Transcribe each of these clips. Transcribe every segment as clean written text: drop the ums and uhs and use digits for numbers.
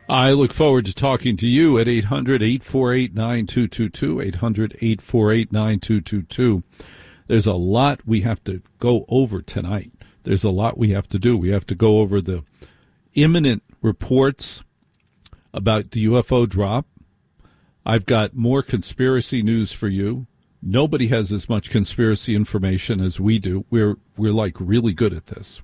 I look forward to talking to you at 800-848-9222, 800-848-9222. There's a lot we have to go over tonight. There's a lot we have to do. We have to go over the imminent reports about the UFO drop. I've got more conspiracy news for you. Nobody has as much conspiracy information as we do. We're like really good at this.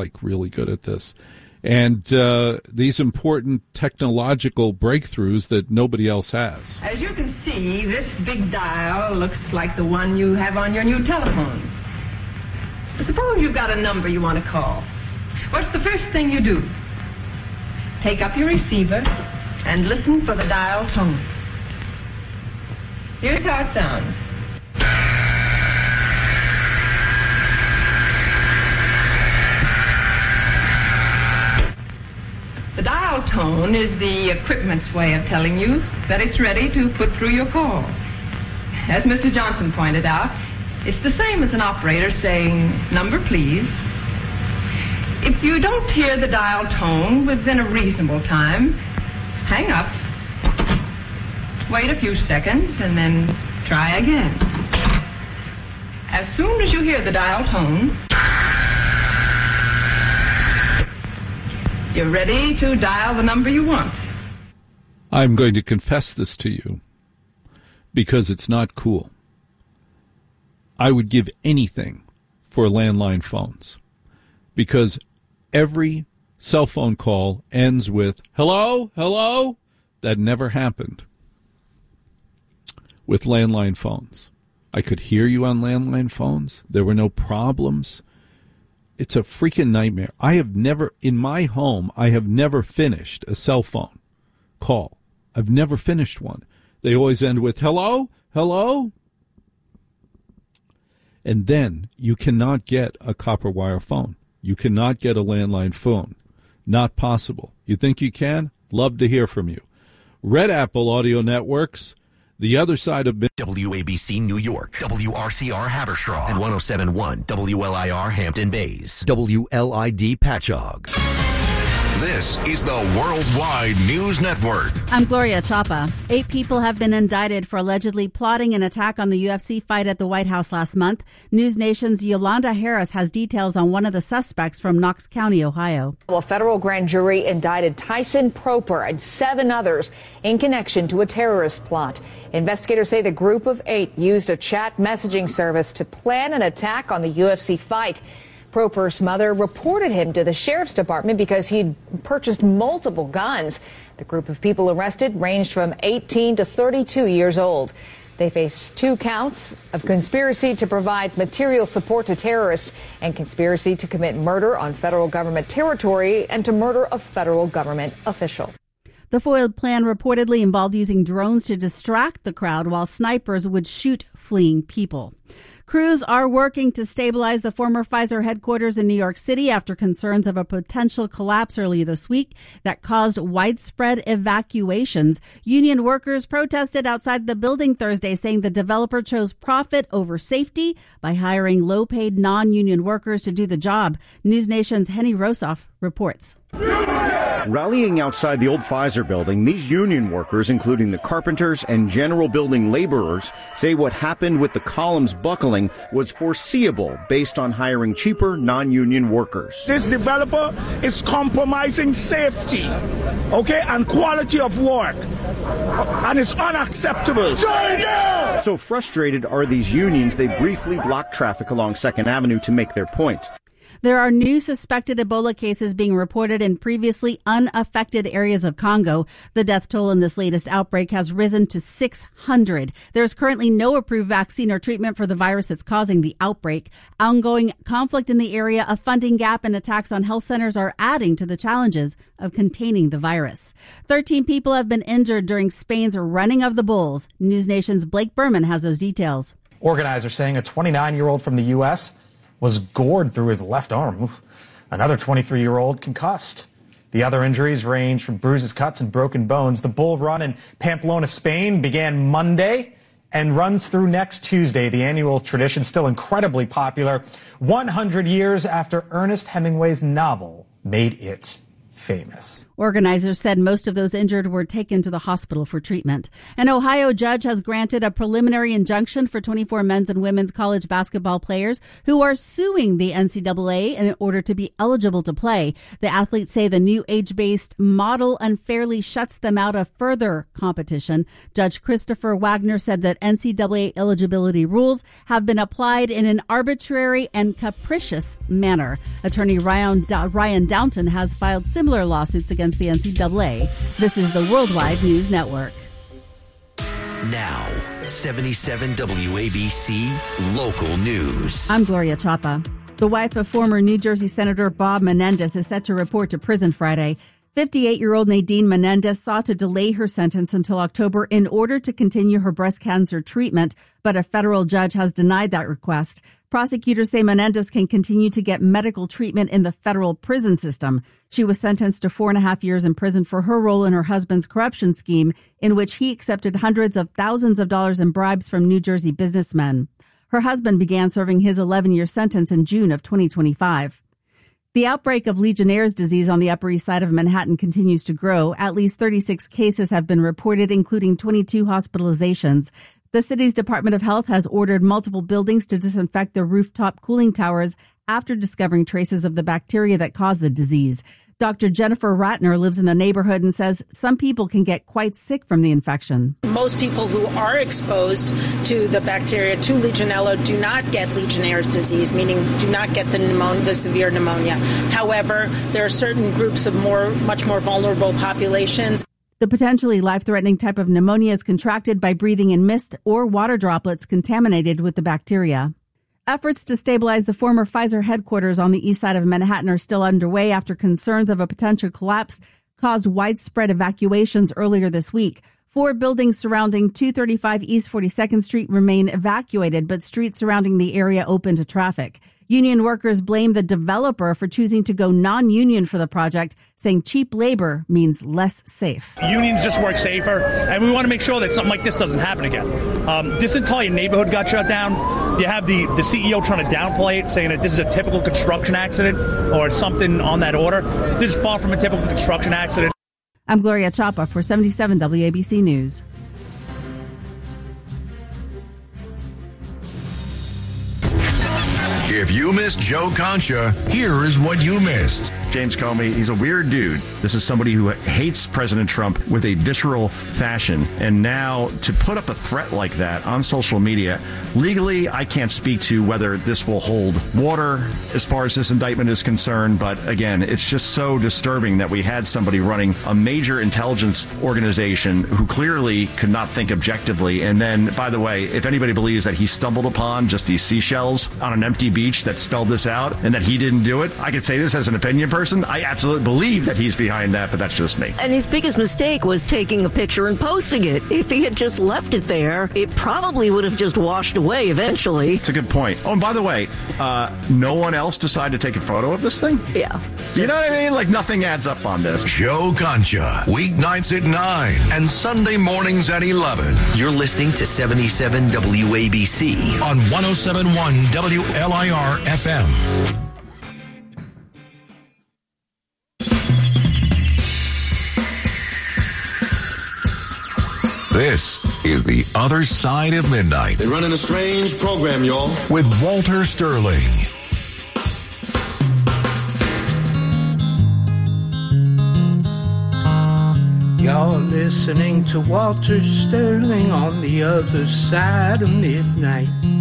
And these important technological breakthroughs that nobody else has. As you can see, this big dial looks like the one you have on your new telephone. Suppose you've got a number you want to call. What's the first thing you do? Take up your receiver and listen for the dial tone. Here's how it sounds. The dial tone is the equipment's way of telling you that it's ready to put through your call. As Mr. Johnson pointed out, it's the same as an operator saying, "Number, please." If you don't hear the dial tone within a reasonable time, hang up, wait a few seconds, and then try again. As soon as you hear the dial tone, you're ready to dial the number you want. I'm going to confess this to you because it's not cool. I would give anything for landline phones because every cell phone call ends with, "Hello, hello." That never happened with landline phones. I could hear you on landline phones. There were no problems. It's a freaking nightmare. In my home, I have never finished a cell phone call. I've never finished one. They always end with, "Hello, hello." And then you cannot get a copper wire phone. You cannot get a landline phone. Not possible. You think you can? Love to hear from you. Red Apple Audio Networks, the other side of... WABC New York, WRCR Haverstraw, and 107.1 WLIR Hampton Bays, WLID Patchogue. This is the Worldwide News Network. I'm Gloria Chapa. 8 people have been indicted for allegedly plotting an attack on the UFC fight at the White House last month. News Nation's Yolanda Harris has details on one of the suspects from Knox County, Ohio. Well, a federal grand jury indicted Tyson Proper and 7 others in connection to a terrorist plot. Investigators say the group of 8 used a chat messaging service to plan an attack on the UFC fight. Proper's mother reported him to the sheriff's department because he'd purchased multiple guns. The group of people arrested ranged from 18 to 32 years old. They face 2 counts of conspiracy to provide material support to terrorists and conspiracy to commit murder on federal government territory and to murder a federal government official. The foiled plan reportedly involved using drones to distract the crowd while snipers would shoot fleeing people. Crews are working to stabilize the former Pfizer headquarters in New York City after concerns of a potential collapse earlier this week that caused widespread evacuations. Union workers protested outside the building Thursday, saying the developer chose profit over safety by hiring low-paid non-union workers to do the job. News Nation's Henny Rosoff reports. Rallying outside the old Pfizer building, these union workers, including the carpenters and general building laborers, say what happened with the columns buckling was foreseeable based on hiring cheaper non-union workers. This developer is compromising safety, and quality of work, and it's unacceptable. So frustrated are these unions, they briefly blocked traffic along 2nd Avenue to make their point. There are new suspected Ebola cases being reported in previously unaffected areas of Congo. The death toll in this latest outbreak has risen to 600. There is currently no approved vaccine or treatment for the virus that's causing the outbreak. Ongoing conflict in the area, a funding gap, and attacks on health centers are adding to the challenges of containing the virus. 13 people have been injured during Spain's running of the bulls. News Nation's Blake Berman has those details. Organizers saying a 29-year-old from the U.S. was gored through his left arm. Another 23-year-old concussed. The other injuries range from bruises, cuts, and broken bones. The bull run in Pamplona, Spain began Monday and runs through next Tuesday. The annual tradition still incredibly popular 100 years after Ernest Hemingway's novel made it famous. Organizers said most of those injured were taken to the hospital for treatment. An Ohio judge has granted a preliminary injunction for 24 men's and women's college basketball players who are suing the NCAA in order to be eligible to play. The athletes say the new age-based model unfairly shuts them out of further competition. Judge Christopher Wagner said that NCAA eligibility rules have been applied in an arbitrary and capricious manner. Attorney Ryan Downton has filed similar lawsuits against the NCAA. This is the Worldwide News Network. Now, 77 WABC Local News. I'm Gloria Chapa. The wife of former New Jersey Senator Bob Menendez is set to report to prison Friday. 58-year-old Nadine Menendez sought to delay her sentence until October in order to continue her breast cancer treatment, but a federal judge has denied that request. Prosecutors say Menendez can continue to get medical treatment in the federal prison system. She was sentenced to 4.5 years in prison for her role in her husband's corruption scheme, in which he accepted hundreds of thousands of dollars in bribes from New Jersey businessmen. Her husband began serving his 11-year sentence in June of 2025. The outbreak of Legionnaire's disease on the Upper East Side of Manhattan continues to grow. At least 36 cases have been reported, including 22 hospitalizations. The city's Department of Health has ordered multiple buildings to disinfect their rooftop cooling towers after discovering traces of the bacteria that cause the disease. Dr. Jennifer Ratner lives in the neighborhood and says some people can get quite sick from the infection. Most people who are exposed to the bacteria, to Legionella, do not get Legionnaire's disease, meaning do not get the severe pneumonia. However, there are certain groups of much more vulnerable populations. The potentially life-threatening type of pneumonia is contracted by breathing in mist or water droplets contaminated with the bacteria. Efforts to stabilize the former Pfizer headquarters on the east side of Manhattan are still underway after concerns of a potential collapse caused widespread evacuations earlier this week. 4 buildings surrounding 235 East 42nd Street remain evacuated, but streets surrounding the area open to traffic. Union workers blame the developer for choosing to go non-union for the project, saying cheap labor means less safe. Unions just work safer, and we want to make sure that something like this doesn't happen again. This entire neighborhood got shut down. You have the CEO trying to downplay it, saying that this is a typical construction accident or something on that order. This is far from a typical construction accident. I'm Gloria Chapa for 77 WABC News. If you missed Joe Concha, here is what you missed. James Comey, he's a weird dude. This is somebody who hates President Trump with a visceral fashion. And now to put up a threat like that on social media, legally, I can't speak to whether this will hold water as far as this indictment is concerned. But again, it's just so disturbing that we had somebody running a major intelligence organization who clearly could not think objectively. And then, by the way, if anybody believes that he stumbled upon just these seashells on an empty beach that spelled this out and that he didn't do it, I could say this as an opinion person. I absolutely believe that he's behind that, but that's just me. And his biggest mistake was taking a picture and posting it. If he had just left it there, it probably would have just washed away eventually. It's a good point. Oh, and by the way, no one else decided to take a photo of this thing? Yeah. You know what I mean? Like nothing adds up on this. Joe Concha, weeknights at 9 and Sunday mornings at 11. You're listening to 77 WABC on 107.1 WLIR FM. This is The Other Side of Midnight. They're running a strange program, y'all. With Walter Sterling. You're listening to Walter Sterling on The Other Side of Midnight.